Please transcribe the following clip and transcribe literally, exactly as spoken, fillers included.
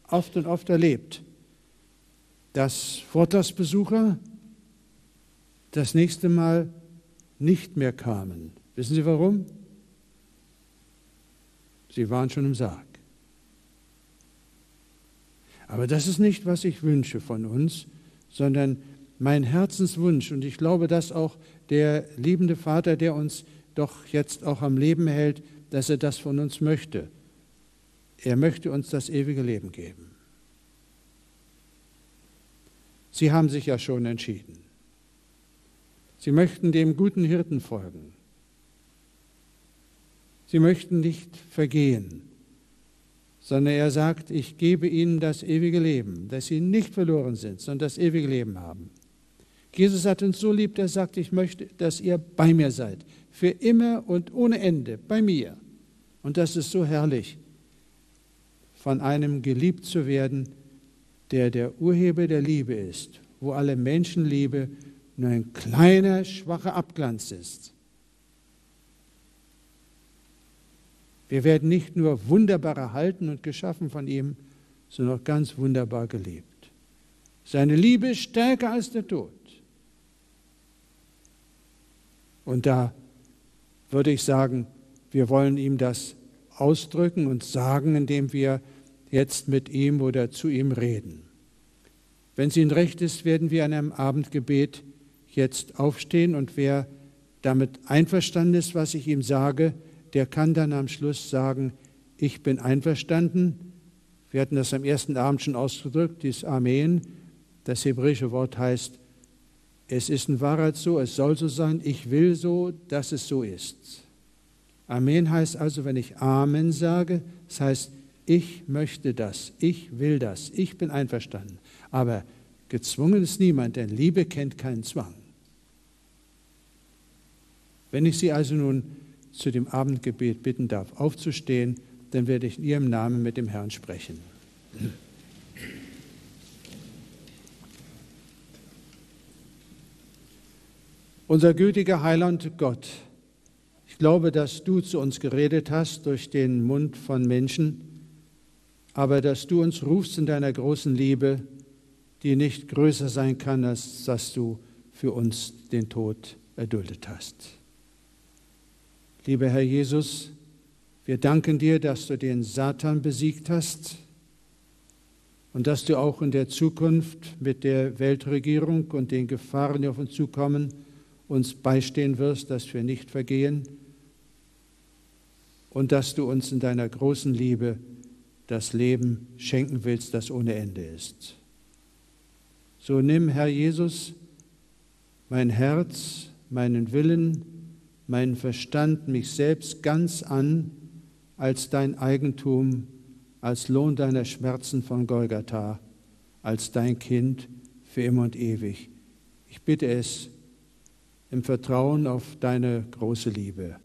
oft und oft erlebt, dass Vortragsbesucher das nächste Mal nicht mehr kamen. Wissen Sie warum? Sie waren schon im Sarg. Aber das ist nicht, was ich wünsche von uns, sondern mein Herzenswunsch. Und ich glaube, dass auch der liebende Vater, der uns doch jetzt auch am Leben hält, dass er das von uns möchte. Er möchte uns das ewige Leben geben. Sie haben sich ja schon entschieden. Sie möchten dem guten Hirten folgen. Sie möchten nicht vergehen, sondern er sagt, ich gebe ihnen das ewige Leben, dass sie nicht verloren sind, sondern das ewige Leben haben. Jesus hat uns so lieb, er sagt, ich möchte, dass ihr bei mir seid, für immer und ohne Ende, bei mir. Und das ist so herrlich, von einem geliebt zu werden, der der Urheber der Liebe ist, wo alle Menschenliebe nur ein kleiner, schwacher Abglanz ist. Wir werden nicht nur wunderbar erhalten und geschaffen von ihm, sondern auch ganz wunderbar gelebt. Seine Liebe ist stärker als der Tod. Und da würde ich sagen, wir wollen ihm das ausdrücken und sagen, indem wir jetzt mit ihm oder zu ihm reden. Wenn es Ihnen recht ist, werden wir an einem Abendgebet jetzt aufstehen und wer damit einverstanden ist, was ich ihm sage, der kann dann am Schluss sagen, ich bin einverstanden. Wir hatten das am ersten Abend schon ausgedrückt, dieses Amen. Das hebräische Wort heißt, es ist in Wahrheit so, es soll so sein, ich will so, dass es so ist. Amen heißt also, wenn ich Amen sage, das heißt, ich möchte das, ich will das, ich bin einverstanden. Aber gezwungen ist niemand, denn Liebe kennt keinen Zwang. Wenn ich Sie also nun zu dem Abendgebet bitten darf, aufzustehen, dann werde ich in Ihrem Namen mit dem Herrn sprechen. Unser gütiger Heiland Gott, ich glaube, dass du zu uns geredet hast durch den Mund von Menschen, aber dass du uns rufst in deiner großen Liebe, die nicht größer sein kann, als dass du für uns den Tod erduldet hast. Lieber Herr Jesus, wir danken dir, dass du den Satan besiegt hast und dass du auch in der Zukunft mit der Weltregierung und den Gefahren, die auf uns zukommen, uns beistehen wirst, dass wir nicht vergehen und dass du uns in deiner großen Liebe das Leben schenken willst, das ohne Ende ist. So nimm, Herr Jesus, mein Herz, meinen Willen, meinen Verstand, mich selbst ganz an als dein Eigentum, als Lohn deiner Schmerzen von Golgatha, als dein Kind für immer und ewig. Ich bitte es im Vertrauen auf deine große Liebe.